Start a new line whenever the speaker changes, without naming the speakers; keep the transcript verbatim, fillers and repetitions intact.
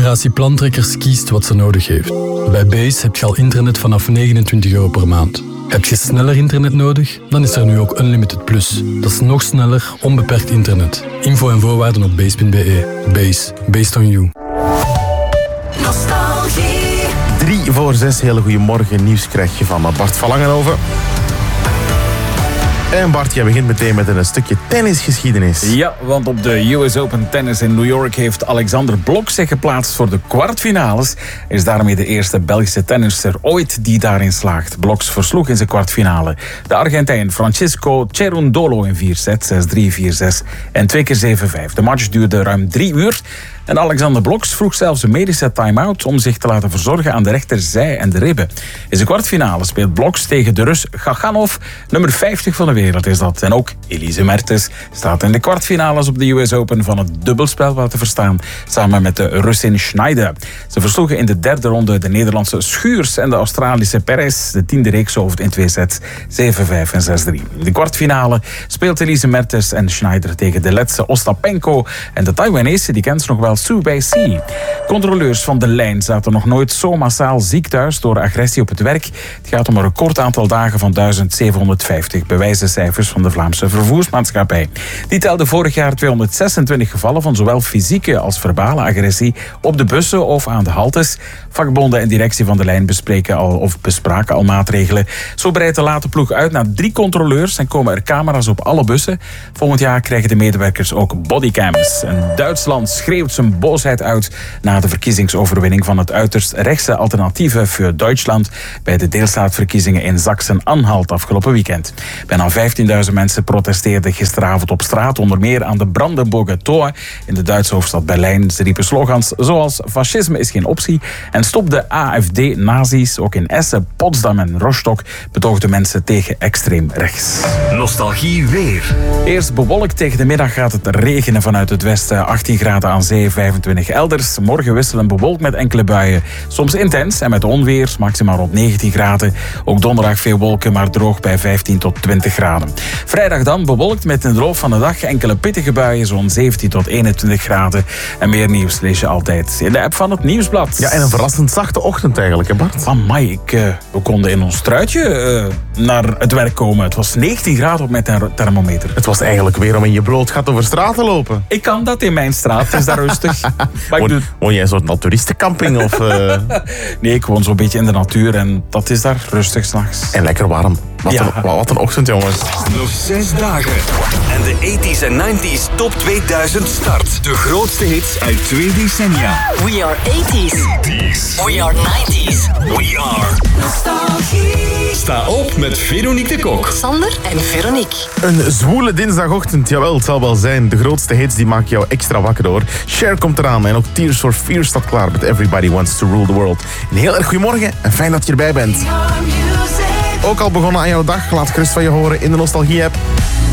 generatie plantrekkers kiest wat ze nodig heeft. Bij Base heb je al internet vanaf negenentwintig euro per maand. Heb je sneller internet nodig? Dan is er nu ook Unlimited Plus. Dat is nog sneller, onbeperkt internet. Info en voorwaarden op base punt be. Base. Based on you.
Nostalgie.
Drie voor zes, hele goede morgen. Nieuws krijg je van Bart van Langenhoven. En Bart, jij begint meteen met een stukje tennisgeschiedenis.
Ja, want op de U S Open Tennis in New York heeft Alexander Blok zich geplaatst voor de kwartfinales. Is daarmee de eerste Belgische tennisser ooit die daarin slaagt. Bloks versloeg in zijn kwartfinale de Argentijn Francisco Cerundolo in vier sets, zes drie, vier zes en twee keer zeven vijf. De match duurde ruim drie uur. En Alexander Bloks vroeg zelfs een medische time-out om zich te laten verzorgen aan de rechterzij en de ribben. In zijn kwartfinale speelt Bloks tegen de Rus Gaganov, nummer vijftig van de wereld is dat. En ook Elise Mertens staat in de kwartfinales op de U S Open van het dubbelspel wat te verstaan, samen met de Russin Schneider. Ze versloegen in de derde ronde de Nederlandse Schuurs en de Australische Perez, de tiende reekshoofd in twee sets, zeven vijf en zes drie. In de kwartfinale speelt Elise Mertens en Schneider tegen de Letse Ostapenko en de Taiwanese, die kent ze nog wel, Su Bei-si. Controleurs van de lijn zaten nog nooit zo massaal ziek thuis door agressie op het werk. Het gaat om een record aantal dagen van duizend zevenhonderdvijftig, bewijzen cijfers van de Vlaamse vervoersmaatschappij. Die telde vorig jaar tweehonderdzesentwintig gevallen van zowel fysieke als verbale agressie op de bussen of aan de haltes. Vakbonden en directie van de lijn bespreken al, of bespraken al maatregelen. Zo breidt de late ploeg uit naar drie controleurs en komen er camera's op alle bussen. Volgend jaar krijgen de medewerkers ook bodycams. En Duitsland schreeuwt zijn boosheid uit na de verkiezingsoverwinning van het uiterst rechtse alternatieve voor Duitsland bij de deelstaatverkiezingen in Sachsen-Anhalt afgelopen weekend. Bijna vijftienduizend mensen protesteerden gisteravond op straat, onder meer aan de Brandenburger Tor in de Duitse hoofdstad Berlijn. Ze riepen slogans zoals fascisme is geen optie en stop de A F D-nazi's. Ook in Essen, Potsdam en Rostock betoogden mensen tegen extreem rechts.
Nostalgie weer.
Eerst bewolkt, tegen de middag gaat het regenen vanuit het westen. achttien graden aan zee, vijfentwintig elders. Morgen wisselen bewolkt met enkele buien. Soms intens en met onweer, maximaal rond negentien graden. Ook donderdag veel wolken, maar droog bij vijftien tot twintig graden. Vrijdag dan bewolkt met in de loop van de dag enkele pittige buien, zo'n zeventien tot eenentwintig graden. En meer nieuws lees je altijd in de app van het Nieuwsblad.
Ja, en een verrassend zachte ochtend eigenlijk, hè Bart?
Amai, ik, uh, we konden in ons truitje uh, naar het werk komen. Het was negentien graden op mijn ther- thermometer.
Het was eigenlijk weer om in je bloot gat over straat te lopen.
Ik kan dat in mijn straat, het is daar rustig. Maar ik doe...
Woon jij een soort naturistencamping? Of, uh...
Nee, ik woon zo'n beetje in de natuur en dat is daar rustig s'nachts.
En lekker warm. Wat,
Ja.
een, wat een ochtend, jongens.
Nog zes dagen. En de tachtiger en negentiger top tweeduizend start. De grootste hits uit twee decennia.
We are eighties. We are nineties.
We are Nostalgie. Sta op met Veronique de Kok.
Sander en Veronique.
Een zwoele dinsdagochtend, jawel, het zal wel zijn. De grootste hits die maken jou extra wakker hoor. Cher komt eraan en ook Tears for Fears staat klaar met Everybody Wants to Rule the World. Een heel erg goedemorgen en fijn dat je erbij bent. Ook al begonnen aan jouw dag, laat gerust van je horen in de Nostalgie-app.